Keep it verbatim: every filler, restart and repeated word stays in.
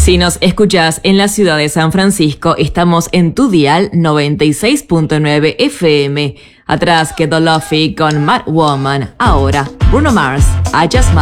Si nos escuchás en la ciudad de San Francisco, estamos en tu dial noventa y seis punto nueve F M. Atrás quedó Luffy con Mad Woman. Ahora, Bruno Mars, I Just Might.